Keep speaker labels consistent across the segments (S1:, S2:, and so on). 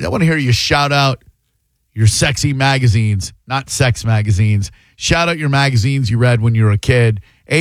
S1: want to hear you shout out your sexy magazines, not sex magazines. Shout out your magazines you read when you were a kid.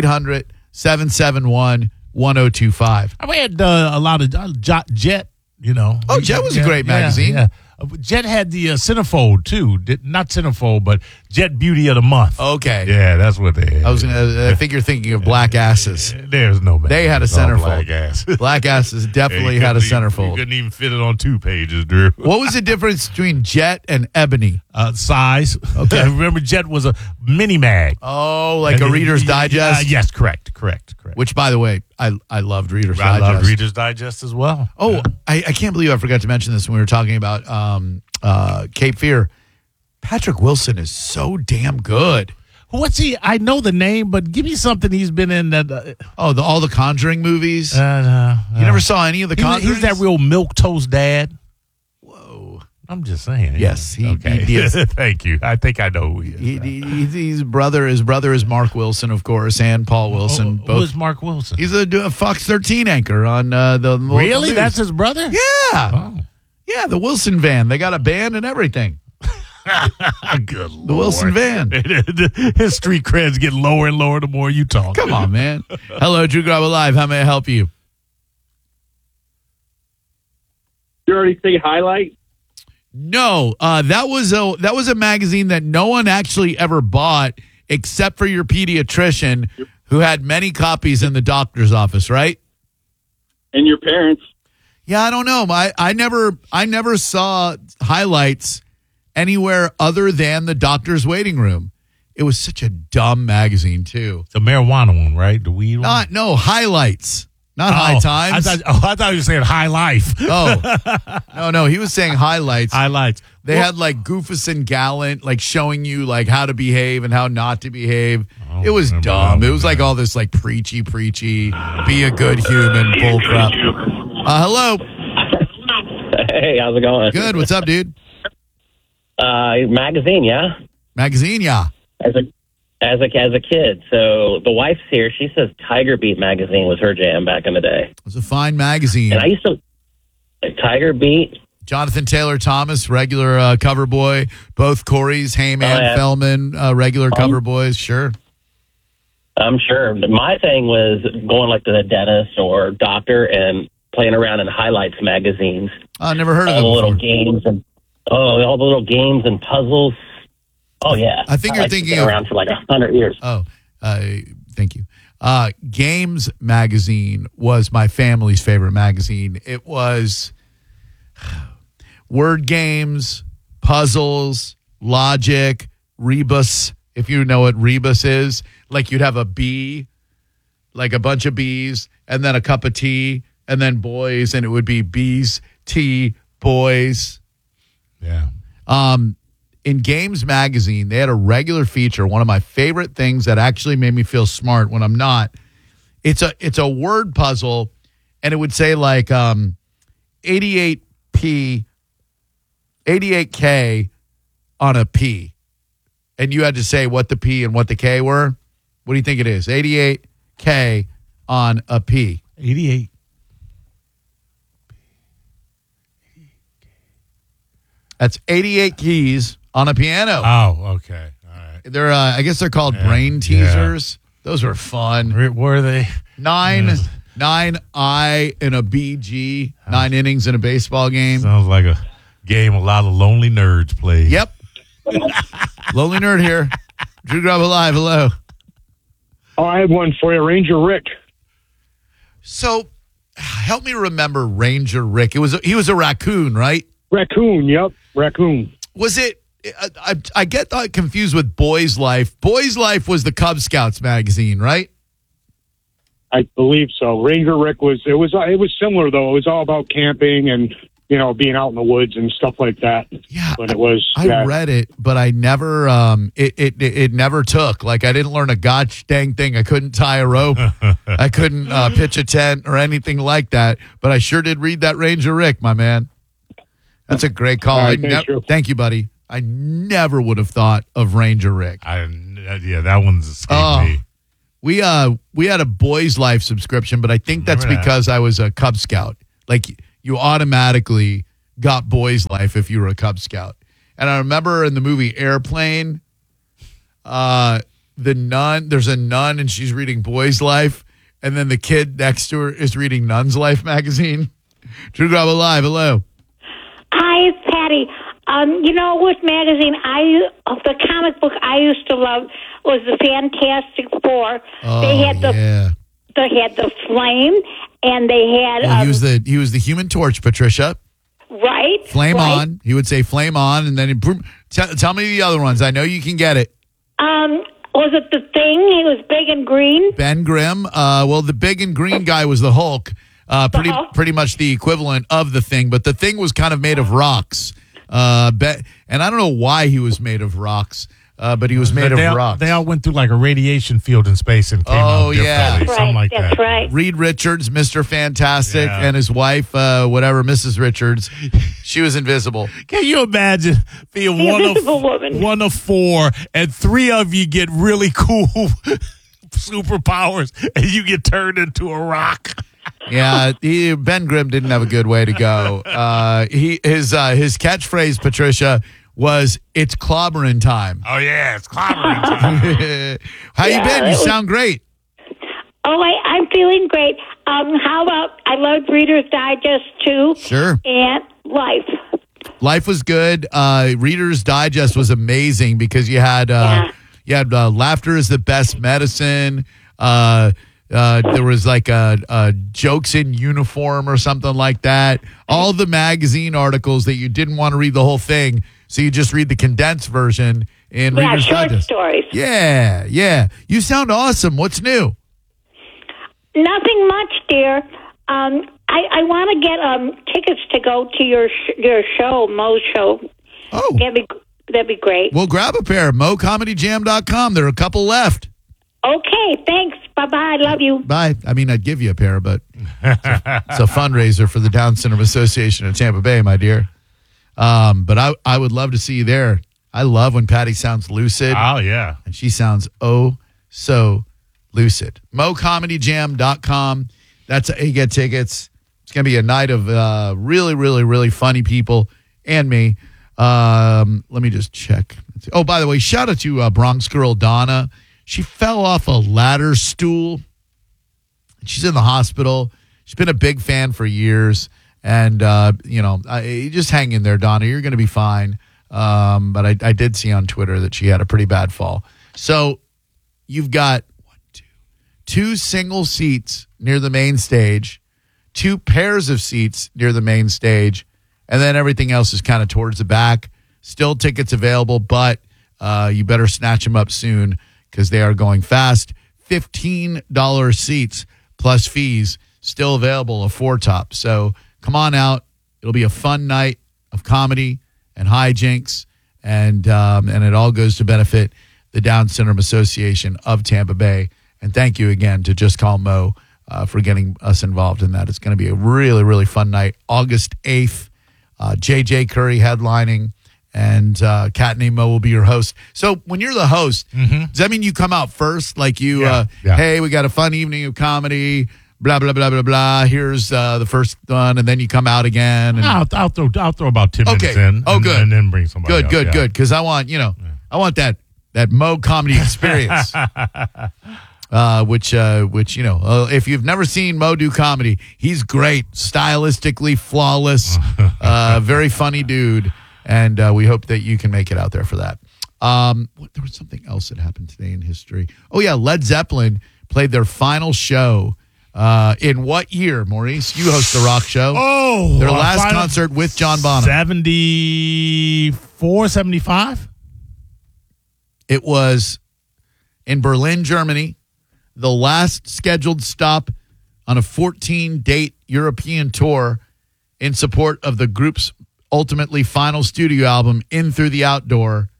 S1: 800-771-1025.
S2: I had a lot of Jet, you know.
S1: Oh, Jet was a great magazine.
S2: Yeah. Jet had the centerfold, too. Not centerfold, but Jet Beauty of the Month.
S1: Okay.
S2: Yeah, that's what they had.
S1: I think you're thinking of Black Asses.
S2: There's no magazine.
S1: They had a centerfold.
S2: Black Asses.
S1: Black Asses definitely had a centerfold.
S2: You couldn't even fit it on 2 pages, Drew.
S1: What was the difference between Jet and Ebony?
S2: Size.
S1: Okay.
S2: Remember, Jet was a mini mag.
S1: Oh, like a Reader's Digest?
S2: Yes, correct.
S1: Which, by the way, I loved Reader's
S2: I
S1: Digest.
S2: loved Reader's Digest as well.
S1: Oh,
S2: yeah.
S1: I can't believe I forgot to mention this when we were talking about Cape Fear. Patrick Wilson is so damn good.
S2: What's he? I know the name, but give me something he's been in that.
S1: All the Conjuring movies? You never saw any of the Conjuring?
S2: He's that real milquetoast dad.
S1: Whoa.
S2: I'm just saying.
S1: Yes, he
S2: okay.
S1: is.
S2: Thank you. I think I know who he is.
S1: His brother is Mark Wilson, of course, and Paul Wilson.
S2: Who is Mark Wilson?
S1: He's a Fox 13 anchor on the
S2: Really?
S1: news.
S2: That's his brother?
S1: Yeah.
S2: Oh.
S1: Yeah, the Wilson van. They got a band and everything.
S2: Good Lord.
S1: The Wilson van.
S2: His street cred's getting lower and lower the more you talk.
S1: Come on, man. Hello, Drew Garabo Live. How may I help you?
S3: You already say highlight?
S1: No, that was a magazine that no one actually ever bought except for your pediatrician, who had many copies in the doctor's office, right?
S3: And your parents.
S1: Yeah, I don't know. I never saw highlights anywhere other than the doctor's waiting room. It was such a dumb magazine too.
S2: The marijuana one, right? The weed one?
S1: No, highlights. Not High Times.
S2: I thought you were saying High Life.
S1: Oh. No, he was saying highlights.
S2: Highlights.
S1: They had like Goofus and Gallant, like showing you like how to behave and how not to behave. It was dumb. It was like all this like preachy, be a good human bull crap. Hello.
S4: Hey, how's it going?
S1: Good. What's up, dude?
S4: Magazine, yeah.
S1: Magazine, yeah.
S4: As a kid. So the wife's here. She says Tiger Beat magazine was her jam back in the day.
S1: It was a fine magazine.
S4: And I used to Tiger Beat.
S1: Jonathan Taylor Thomas, regular cover boy. Both Corey's, Heyman, Fellman, regular cover boys. Sure.
S4: I'm sure. My thing was going like to the dentist or doctor and playing around in highlights magazines.
S1: I never heard of them.
S4: All the
S1: before.
S4: little games and all the little games and puzzles. Oh yeah,
S1: I think you're thinking
S4: been around for like 100 years.
S1: Oh, thank you. Games magazine was my family's favorite magazine. It was word games, puzzles, logic, rebus. If you know what rebus is, like you'd have a bee, like a bunch of bees, and then a cup of tea, and then boys, and it would be bees, tea, boys.
S2: Yeah.
S1: In Games Magazine, they had a regular feature, one of my favorite things that actually made me feel smart when I'm not. It's a word puzzle, and it would say like 88K on a P. And you had to say what the P and what the K were. What do you think it is? 88K on a P.
S2: 88.
S1: That's 88 keys on a piano.
S2: Oh, okay. All right.
S1: They're I guess they're called brain teasers. Those are fun.
S2: Were they?
S1: Nine I in a BG, 9 innings in a baseball game.
S2: Sounds like a game a lot of lonely nerds play.
S1: Yep. Lonely nerd here. Drew Garabo Live. Hello.
S3: Oh, I have one for you, Ranger Rick.
S1: So, help me remember Ranger Rick. He was a raccoon, right?
S3: Raccoon, yep, raccoon.
S1: Was it? I get confused with Boys Life. Boys Life was the Cub Scouts magazine, right?
S3: I believe so. Ranger Rick was similar though. It was all about camping and being out in the woods and stuff like that.
S1: Yeah,
S3: but it was.
S1: I read it, but I never. It never took. Like I didn't learn a gosh dang thing. I couldn't tie a rope. I couldn't pitch a tent or anything like that. But I sure did read that Ranger Rick, my man. That's a great call.
S3: Right,
S1: thank you, buddy. I never would have thought of Ranger Rick.
S2: That one's escaped me.
S1: We had a Boys Life subscription, but I think that's because I was a Cub Scout. Like you automatically got Boys Life if you were a Cub Scout. And I remember in the movie Airplane, the nun, there's a nun and she's reading Boys Life, and then the kid next to her is reading Nun's Life magazine. True Grab Live, hello.
S5: Hi, it's Patty. You know which magazine the comic book I used to love was the Fantastic Four.
S1: Oh,
S5: they had
S1: yeah.
S5: They had the Flame, and they had
S1: Well, he was the Human Torch, Patricia.
S5: right
S1: Flame
S5: right.
S1: on. He would say flame on, and then tell me the other ones. I know you can get it.
S5: Was it the Thing? He was big and green.
S1: Ben Grimm. Well, the big and green guy was the Hulk. Pretty much the equivalent of the Thing, but the Thing was kind of made of rocks. And I don't know why he was made of rocks, but he was made of rocks.
S2: They all went through like a radiation field in space and came out differently.
S5: That's
S2: Something like
S5: That's
S2: that.
S5: right.
S1: Reed Richards, Mr. Fantastic,
S2: Yeah.
S1: and his wife, Mrs. Richards, she was invisible.
S2: Can you imagine being
S5: The Invisible Woman.
S2: one of four, and three of you get really cool superpowers, and you get turned into a rock?
S1: Yeah, Ben Grimm didn't have a good way to go. His catchphrase, Patricia, was "It's clobbering time."
S2: Oh yeah, it's clobbering time.
S1: How you been? You
S5: it was-
S1: sound great.
S5: Oh, I'm feeling great. How about I loved Reader's Digest too?
S1: Sure.
S5: And Life.
S1: Life was good. Reader's Digest was amazing because you had laughter is the best medicine. There was like a jokes in uniform or something like that. All the magazine articles that you didn't want to read the whole thing, so you just read the condensed version in Reader's
S5: short
S1: Digest.
S5: stories.
S1: Yeah. You sound awesome. What's new?
S5: Nothing much, dear. I want to get tickets to go to your show, Mo's show.
S1: Oh,
S5: That'd be great.
S1: well, grab a pair. MoComedyJam.com. There are a couple left.
S5: Okay, thanks. Bye-bye. Love you.
S1: Bye. I mean, I'd give you a pair, but it's a fundraiser for the Down Syndrome Association of Tampa Bay, my dear. But I would love to see you there. I love when Patty sounds lucid,
S2: Oh yeah.
S1: and she sounds so lucid. MoComedyJam.com. That's how you get tickets. It's going to be a night of really, really, really funny people and me. Let me just check. Oh, by the way, shout out to Bronx girl Donna. She fell off a ladder stool. She's in the hospital. She's been a big fan for years. And, just hang in there, Donna. You're going to be fine. But I did see on Twitter that she had a pretty bad fall. So you've got 2 single seats near the main stage, 2 pairs of seats near the main stage, and then everything else is kind of towards the back. Still tickets available, but you better snatch them up soon because they are going fast. $15 seats plus fees still available, a 4-top. So come on out. It'll be a fun night of comedy and hijinks, and it all goes to benefit the Down Syndrome Association of Tampa Bay. And thank you again to Just Call Mo for getting us involved in that. It's going to be a really, really fun night. August 8th, JJ Curry headlining, and Cat Named Mo will be your host. So when you're the host, does that mean you come out first? Like you,
S2: Yeah.
S1: hey, we got a fun evening of comedy, blah, blah, blah, blah, blah. Here's the first one, and then you come out again. And,
S2: I'll throw about 10 minutes in.
S1: Oh, good.
S2: And then bring somebody else.
S1: good.
S2: Yeah.
S1: Because I want, I want that Mo comedy experience. Which if you've never seen Mo do comedy, he's great, stylistically flawless, very funny dude, and we hope that you can make it out there for that. There was something else that happened today in history. Oh yeah, Led Zeppelin played their final show. In what year, Maurice? You host the rock show.
S2: Oh,
S1: Their last concert with John Bonham.
S2: 74, 75?
S1: It was in Berlin, Germany. The last scheduled stop on a 14-date European tour in support of the group's ultimately final studio album, In Through the Outdoor,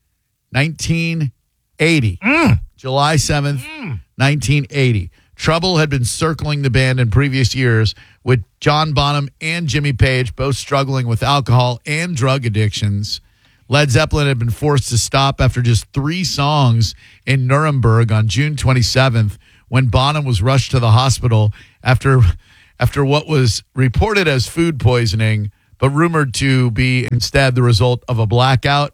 S1: 1980. July 7th, 1980. Trouble had been circling the band in previous years, with John Bonham and Jimmy Page both struggling with alcohol and drug addictions. Led Zeppelin had been forced to stop after just 3 songs in Nuremberg on June 27th, when Bonham was rushed to the hospital after what was reported as food poisoning, but rumored to be instead the result of a blackout.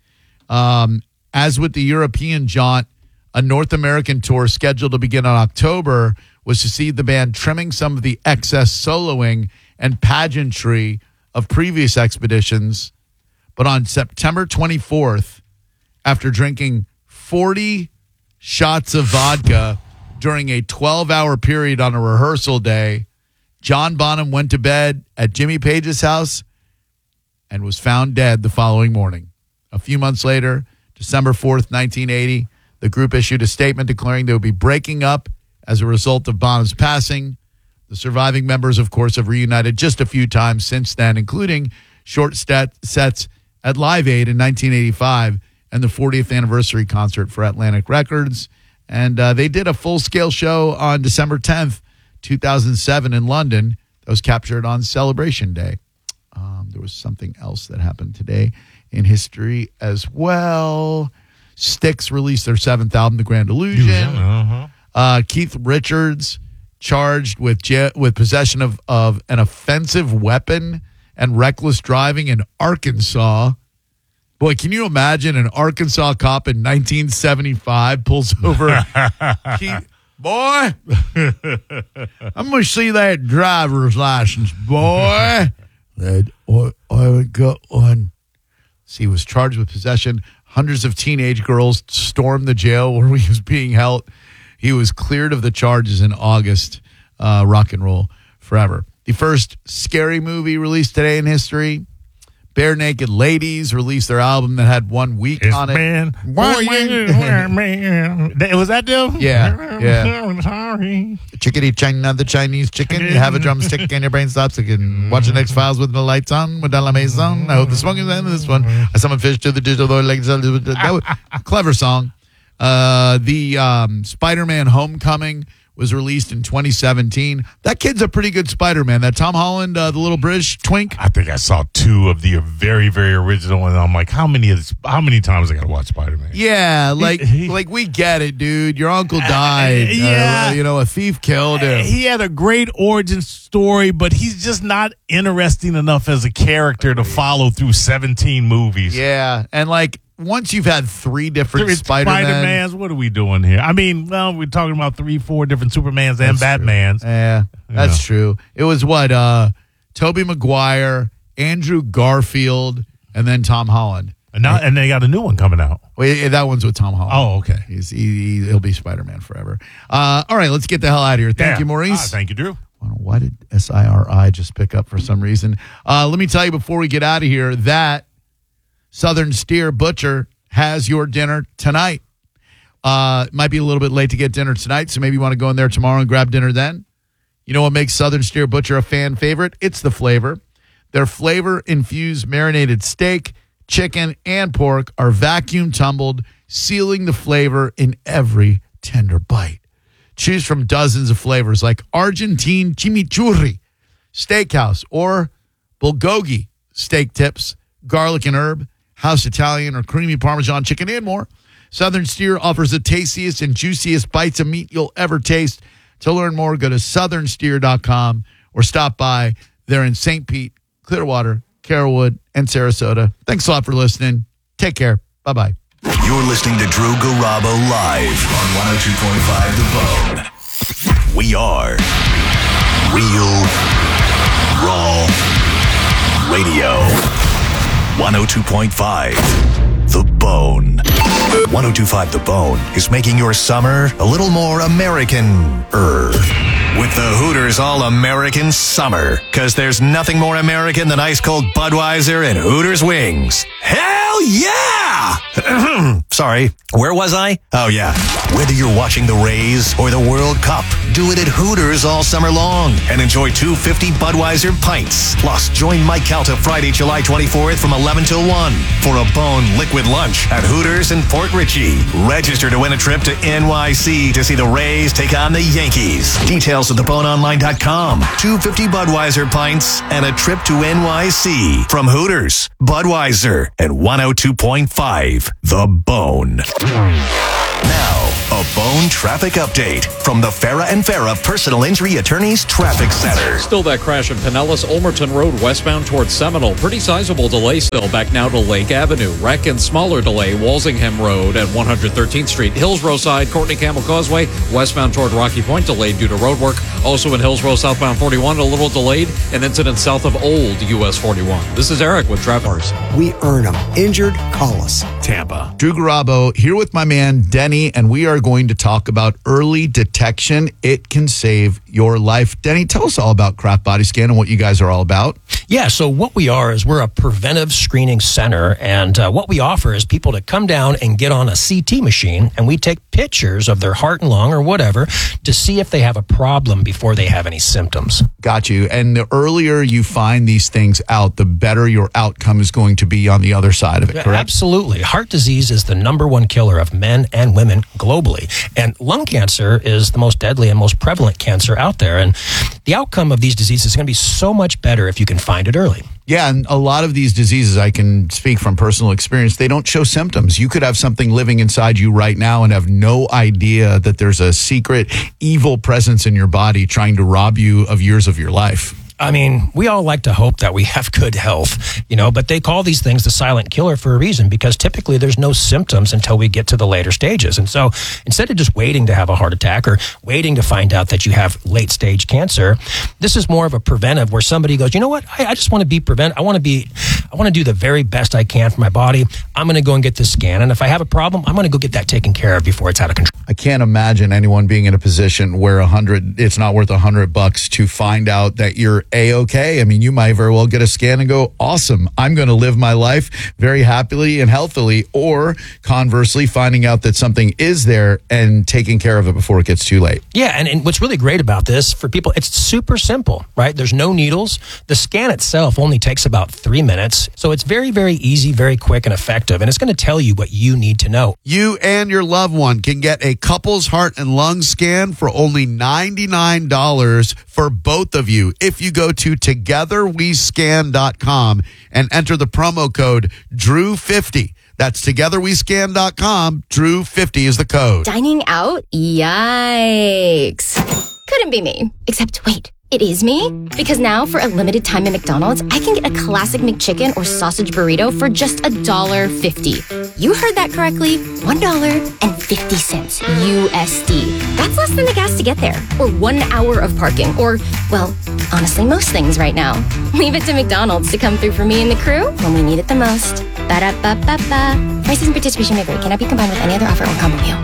S1: As with the European jaunt, a North American tour scheduled to begin in October was to see the band trimming some of the excess soloing and pageantry of previous expeditions. But on September 24th, after drinking 40 shots of vodka during a 12-hour period on a rehearsal day, John Bonham went to bed at Jimmy Page's house and was found dead the following morning. A few months later, December 4th, 1980, the group issued a statement declaring they would be breaking up as a result of Bonham's passing. The surviving members, of course, have reunited just a few times since then, including short sets at Live Aid in 1985 and the 40th anniversary concert for Atlantic Records. And they did a full-scale show on December 10th, 2007 in London that was captured on Celebration Day. There was something else that happened today in history as well. Styx released their 7th album, The Grand Illusion. Keith Richards charged with possession of an offensive weapon and reckless driving in Arkansas. Boy, can you imagine an Arkansas cop in 1975 pulls over Keith? Boy, I'm going to see that driver's license, boy. I got one. He was charged with possession. Hundreds of teenage girls stormed the jail where he was being held. He was cleared of the charges in August. Rock and roll forever. The first scary movie released today in history. Bare Naked Ladies released their album that had 1 week on it.
S2: Was that them?
S1: Yeah.
S2: Sorry.
S1: Chickadee China, the Chinese chicken. You have a drumstick and your brain stops again. Watching X-Files with the lights on. With La Maison. I hope the smoking is the end of this one. I summon fish to the digital legs. Clever song. The Spider-Man Homecoming was released in 2017. That kid's a pretty good Spider-Man. That Tom Holland, the little British twink.
S2: I think I saw 2 of the very, very original, and I'm like, how many times I got to watch Spider-Man?
S1: Yeah, like we get it, dude. Your uncle died.
S2: Yeah.
S1: A thief killed him.
S2: He had a great origin story, but he's just not interesting enough as a character to follow through 17 movies.
S1: Yeah, and once you've had 3 different
S2: Spider-Mans, what are we doing here? I mean, well, we're talking about 3-4 different Supermans and Batmans.
S1: Yeah, that's true. It was Tobey Maguire, Andrew Garfield, and then Tom Holland.
S2: And they got a new one coming out.
S1: Well, that one's with Tom Holland.
S2: Oh, okay.
S1: He'll be Spider-Man forever. All right, let's get the hell out of here. Thank you, Maurice.
S2: Thank you, Drew.
S1: Why did SIRI just pick up for some reason? Let me tell you before we get out of here that Southern Steer Butcher has your dinner tonight. Might be a little bit late to get dinner tonight, so maybe you want to go in there tomorrow and grab dinner then. You know what makes Southern Steer Butcher a fan favorite? It's the flavor. Their flavor-infused marinated steak, chicken, and pork are vacuum tumbled, sealing the flavor in every tender bite. Choose from dozens of flavors like Argentine chimichurri, steakhouse, or bulgogi steak tips, garlic and herb, house Italian, or creamy Parmesan chicken, and more. Southern Steer offers the tastiest and juiciest bites of meat you'll ever taste. To learn more, go to southernsteer.com or stop by. They're in St. Pete, Clearwater, Carrollwood, and Sarasota. Thanks a lot for listening. Take care. Bye-bye.
S6: You're listening to Drew Garabo live on 102.5 The Bone. We are Real Raw Radio. 102.5 The Bone. 102.5 The Bone is making your summer a little more American-er. With the Hooters All-American Summer. Because there's nothing more American than ice-cold Budweiser and Hooters wings. Hell yeah! Sorry, where was I? Oh, yeah. Whether you're watching the Rays or the World Cup, do it at Hooters all summer long and enjoy 250 Budweiser pints. Plus, join Mike Calta Friday, July 24th from 11 till 1 for a Bone liquid lunch at Hooters in Port Richey. Register to win a trip to NYC to see the Rays take on the Yankees. Details at theboneonline.com. 250 Budweiser pints and a trip to NYC from Hooters, Budweiser, and 102.5 The Bone. Bone. Now, a Bone traffic update from the Farah and Farah Personal Injury Attorneys Traffic Center.
S7: Still that crash in Pinellas, Ulmerton Road, westbound towards Seminole. Pretty sizable delay still back now to Lake Avenue. Wreck and smaller delay, Walsingham Road at 113th Street. Hillsborough side, Courtney Camel Causeway, westbound toward Rocky Point, delayed due to road work. Also in Hillsborough, southbound 41, a little delayed. An incident south of Old US 41. This is Eric with Traffic.
S8: We earn them. Injured, call us.
S2: Tampa.
S1: Drew Garabo here with my man Denny, and we are going to talk about early detection. It can save your life. Denny, tell us all about Craft Body Scan and what you guys are all about.
S9: Yeah, so what we are is we're a preventive screening center, and what we offer is people to come down and get on a CT machine, and we take pictures of their heart and lung or whatever to see if they have a problem before they have any symptoms.
S1: Got you. And the earlier you find these things out, the better your outcome is going to be on the other side of it, correct?
S9: Absolutely. Heart disease is the number one killer of men and women globally, and lung cancer is the most deadly and most prevalent cancer out there, and the outcome of these diseases is going to be so much better if you can find it early.
S1: Yeah, and a lot of these diseases, I can speak from personal experience, they don't show symptoms. You could have something living inside you right now and have no idea that there's a secret evil presence in your body trying to rob you of years of your life.
S9: I mean, we all like to hope that we have good health, but they call these things the silent killer for a reason, because typically there's no symptoms until we get to the later stages. And so instead of just waiting to have a heart attack or waiting to find out that you have late stage cancer, this is more of a preventive where somebody goes, you know what, I just want to be I want to do the very best I can for my body. I'm going to go and get this scan. And if I have a problem, I'm going to go get that taken care of before it's out of control.
S1: I can't imagine anyone being in a position where it's not worth $100 to find out that you're A-okay. I mean, you might very well get a scan and go, awesome, I'm going to live my life very happily and healthily, or conversely, finding out that something is there and taking care of it before it gets too late.
S9: Yeah, and what's really great about this for people, it's super simple, right? There's no needles. The scan itself only takes about 3 minutes. So it's very, very easy, very quick and effective. And it's going to tell you what you need to know.
S1: You and your loved one can get a couple's heart and lung scan for only $99 for both of you if you go to togetherwescan.com and enter the promo code DREW50. That's togetherwescan.com. DREW50 is the code.
S10: Dining out? Yikes. Couldn't be me. Except, wait. It is me? Because now, for a limited time at McDonald's, I can get a classic McChicken or sausage burrito for just $1.50. You heard that correctly. $1.50 USD. That's less than the gas to get there. Or 1 hour of parking. Or, well, honestly, most things right now. Leave it to McDonald's to come through for me and the crew when we need it the most. Ba-da-ba-ba-ba. Prices and participation may vary. Cannot be combined with any other offer or combo meal.